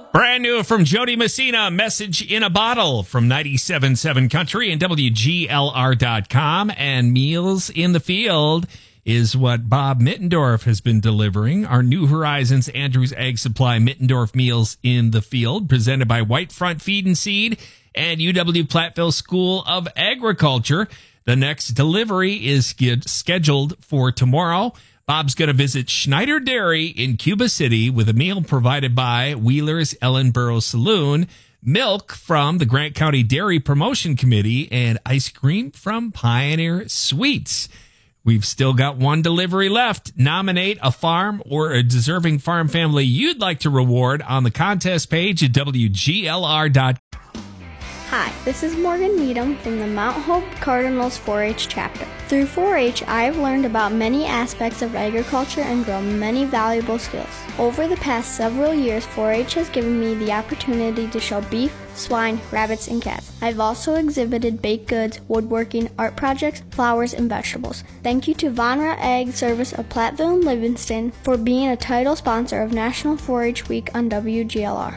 Brand new from Jody Messina, Message in a Bottle from 97.7 Country and WGLR.com. And Meals in the Field is what Bob Mittendorf has been delivering. Our New Horizons Andrews Ag Supply Mittendorf Meals in the Field, presented by Whitefront Feed and Seed and UW Platteville School of Agriculture. The next delivery is scheduled for tomorrow. Bob's going to visit Schneider Dairy in Cuba City with a meal provided by Wheeler's Ellenboro Saloon, milk from the Grant County Dairy Promotion Committee, and ice cream from Pioneer Sweets. We've still got one delivery left. Nominate a farm or a deserving farm family you'd like to reward on the contest page at WGLR.com. Hi, this is Morgan Needham from the Mount Hope Cardinals 4-H chapter. Through 4-H, I have learned about many aspects of agriculture and grown many valuable skills. Over the past several years, 4-H has given me the opportunity to show beef, swine, rabbits, and cats. I've also exhibited baked goods, woodworking, art projects, flowers, and vegetables. Thank you to Vonra Ag Service of Platteville and Livingston for being a title sponsor of National 4-H Week on WGLR.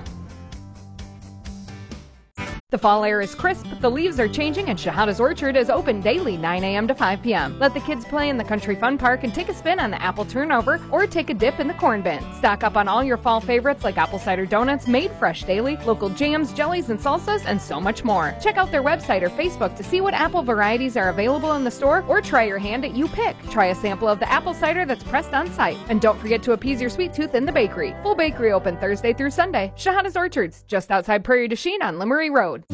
The fall air is crisp, the leaves are changing, and Shahada's Orchard is open daily 9 a.m. to 5 p.m. Let the kids play in the Country Fun Park and take a spin on the apple turnover or take a dip in the corn bin. Stock up on all your fall favorites like apple cider donuts made fresh daily, local jams, jellies, and salsas, and so much more. Check out their website or Facebook to see what apple varieties are available in the store or try your hand at You Pick. Try a sample of the apple cider that's pressed on site. And don't forget to appease your sweet tooth in the bakery. Full bakery open Thursday through Sunday. Shahada's Orchards, just outside Prairie du Chien on Limery Road.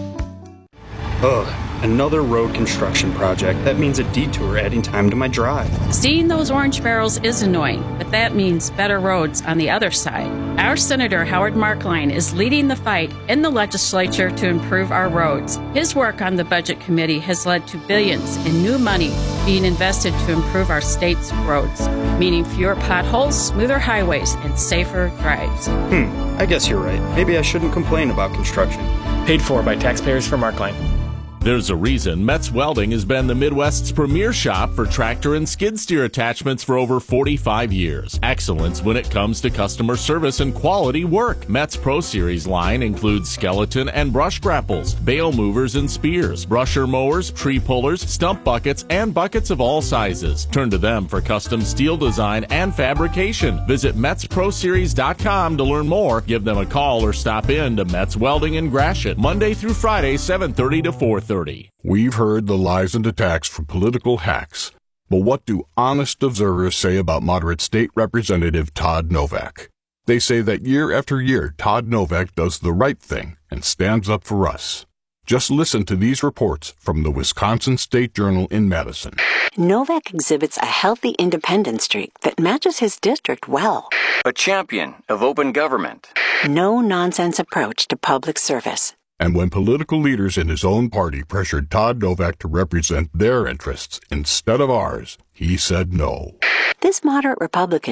Ugh, another road construction project. That means a detour adding time to my drive. Seeing those orange barrels is annoying, but that means better roads on the other side. Our Senator Howard Markline is leading the fight in the legislature to improve our roads. His work on the Budget Committee has led to billions in new money being invested to improve our state's roads, meaning fewer potholes, smoother highways, and safer drives. I guess you're right. Maybe I shouldn't complain about construction. Paid for by taxpayers from Markline. There's a reason Metz Welding has been the Midwest's premier shop for tractor and skid steer attachments for over 45 years. Excellence when it comes to customer service and quality work. Metz Pro Series line includes skeleton and brush grapples, bale movers and spears, brusher mowers, tree pullers, stump buckets, and buckets of all sizes. Turn to them for custom steel design and fabrication. Visit MetzProSeries.com to learn more. Give them a call or stop in to Metz Welding in Gratiot, Monday through Friday, 7:30 to 4:30. We've heard the lies and attacks from political hacks, but what do honest observers say about moderate State Representative Todd Novak? They say that year after year, Todd Novak does the right thing and stands up for us. Just listen to these reports from the Wisconsin State Journal in Madison. Novak exhibits a healthy independent streak that matches his district well. A champion of open government. No-nonsense approach to public service. And when political leaders in his own party pressured Todd Novak to represent their interests instead of ours, he said no. This moderate Republican